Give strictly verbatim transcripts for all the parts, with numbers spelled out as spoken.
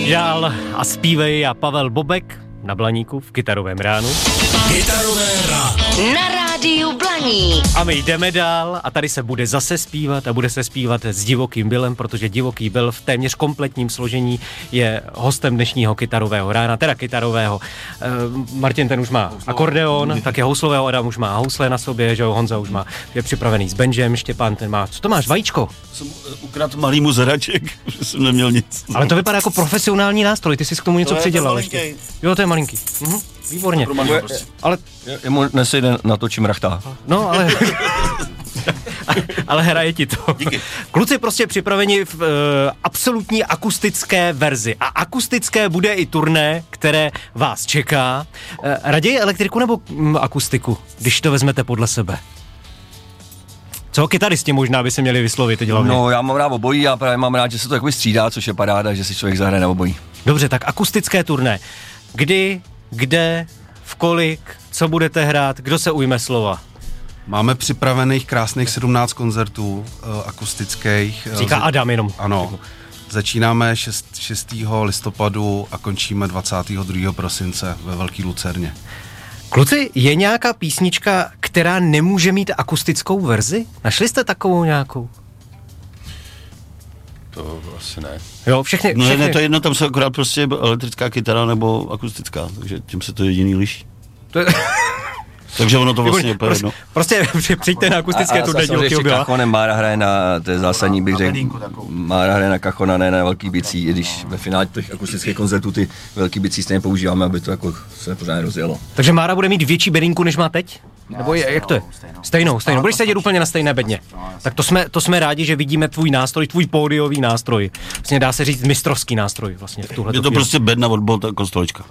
Dál a zpívej a Pavel Bobek na Blaníku v Kytarovém ránu. Kytarové ráno. Na rádiu Blaník. A my jdeme dál a tady se bude zase zpívat a bude se zpívat s Divokým Billem, protože Divoký Bill v téměř kompletním složení je hostem dnešního Kytarového rána, teda kytarového. E, Martin ten už má akordeon, tak je houslového, Adam už má housle na sobě, že jo, Honza už má, je připravený s benžem, Štěpán ten má, co to máš, vajíčko? Jsem ukradl malýmu zadaček, že jsem neměl nic. Ale to vypadá jako profesionální nástroj, ty jsi k tomu něco přidělal ještě. Jo, to je malinký. Mhm. Výborně. Ale jemu nesejde na to, čím rachtá. No, ale ale hraje ti to. Díky. Kluci prostě připraveni v uh, absolutní akustické verzi. A akustické bude i turné, které vás čeká. Uh, raději elektriku nebo um, akustiku, když to vezmete podle sebe? Co kytaristi možná by se měli vyslovit teď hlavně? No, já mám rád obojí a právě mám rád, že se to takový střídá, což je paráda, že si člověk zahraje na obojí. Dobře, tak akustické turné. Kdy, kde, v kolik, co budete hrát, kdo se ujme slova? Máme připravených krásných sedmnáct koncertů uh, akustických. Říká Adam jenom. Ano. Začínáme šestého listopadu a končíme dvacátého druhého prosince ve Velký Lucerně. Kluci, je nějaká písnička, která nemůže mít akustickou verzi? Našli jste takovou nějakou? To asi ne. Jo, všechny, No všechny. ne, to jedno, tam se akorát prostě elektrická kytara nebo akustická, takže tím se to jediný liší. To je... Takže ono to vlastně je prostě, jedno. prostě přijďte na akustické turné Divokýho Billa. Kachonem Mára hraje na, to je zásadní, bych řekl, Mára hraje na kachona, ne na velký bicí, i když ve finále těch akustických koncertů ty velký bicí stejně používáme, aby to jako se pořádně rozjelo. Takže Mára bude mít větší bedínku, než má teď? Nebo je, jak to je? Stejnou, stejnou. Budeš sedět úplně na stejné bedně. Tak to jsme, to jsme rádi, že vidíme tvůj nástroj, tvůj pódiový nástroj. Vlastně dá se říct mistrovský nástroj vlastně v tuhle. Je to chvíli. prostě bedna od Bolta jako stolička.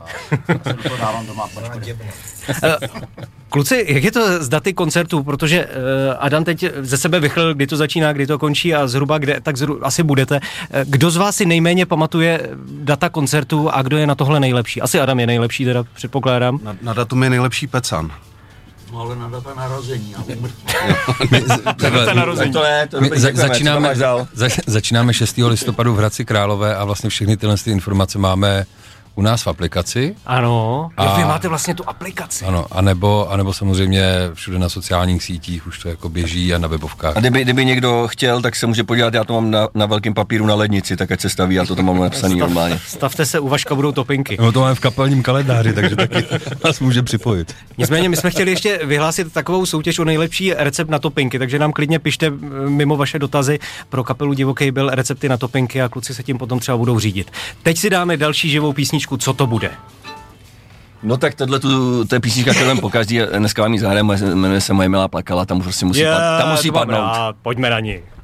Kluci, jak je to s daty koncertů, protože uh, Adam teď ze sebe vychl, kdy to začíná, kdy to končí a zhruba kde, tak zhruba, asi budete. Kdo z vás si nejméně pamatuje data koncertů a kdo je na tohle nejlepší? Asi Adam je nejlepší, teda předpokládám. Na, na datum je nejlepší Pecan. No ale na data narození a úmrtí. Data narození. To ne, to My dobrý, za, děkujeme, začínáme, co dál? za, začínáme šestého listopadu v Hradci Králové a vlastně všechny tyhle ty informace máme u nás v aplikaci. Ano, A- a vy máte vlastně tu aplikaci. Ano, anebo, anebo samozřejmě všude na sociálních sítích už to jako běží a na webovkách. A kdyby, kdyby někdo chtěl, tak se může podívat, já to mám na, na velkém papíru na lednici, tak ať se staví, já to tam mám napsaný normálně. Stavte se, u Vaška budou topinky. No to máme v kapelním kalendáři, takže taky nás může připojit. Nicméně my jsme chtěli ještě vyhlásit takovou soutěž o nejlepší recept na topinky, takže nám klidně pište mimo vaše dotazy pro kapelu Divoký Bill recepty na topinky a kluci se tím potom třeba budou řídit. Teď si dáme další živou písničku, co to bude. No tak tohle tu, to je písnička, kterou pokaždý, dneska vám ji zahrajeme, jmenuje se Moje milá plakala, tam už prostě musí, Je, pad, tam musí to mám padnout. rád, pojďme na ní.